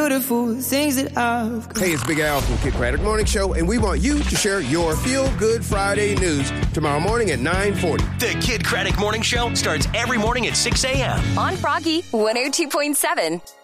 Beautiful things that I've got. Hey, it's Big Al from Kid Craddock Morning Show, and we want you to share your Feel Good Friday news tomorrow morning at 9:40. The Kid Craddock Morning Show starts every morning at 6 a.m. on Froggy 102.7.